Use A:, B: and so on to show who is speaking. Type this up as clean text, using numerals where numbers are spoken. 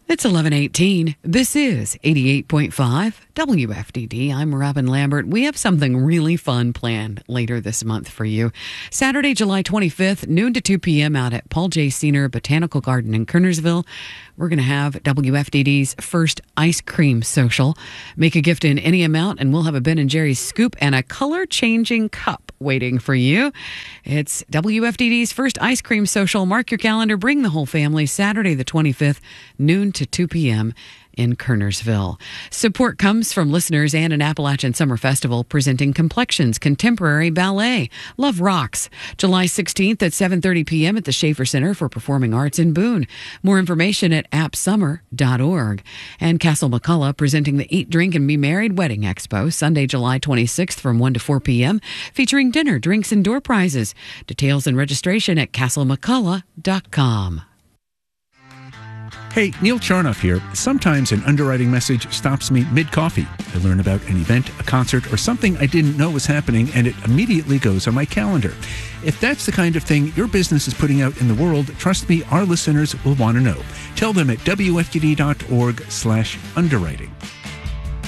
A: It's 11:18. This is 88.5 WFDD. I'm Robin Lambert. We have something really fun planned later this month for you. Saturday, July 25th, noon to 2 p.m. out at Paul J. Senior Botanical Garden in Kernersville. We're going to have WFDD's first ice cream social. Make a gift in any amount, and we'll have a Ben & Jerry's scoop and a color-changing cup waiting for you. It's WFDD's first ice cream social. Mark your calendar. Bring the whole family. Saturday the 25th, noon to 2 p.m. in Kernersville. Support comes from listeners and an Appalachian Summer Festival presenting Complexions Contemporary Ballet. Love Rocks. July 16th at 7:30 p.m. at the Schaefer Center for Performing Arts in Boone. More information at appsummer.org. And Castle McCullough presenting the Eat, Drink, and Be Married Wedding Expo Sunday, July 26th from 1 to 4 p.m. featuring dinner, drinks, and door prizes. Details and registration at castlemccullough.com.
B: Hey, Neil Charnoff here. Sometimes an underwriting message stops me mid-coffee. I learn about an event, a concert, or something I didn't know was happening, and it immediately goes on my calendar. If that's the kind of thing your business is putting out in the world, trust me, our listeners will want to know. Tell them at wfdd.org/underwriting.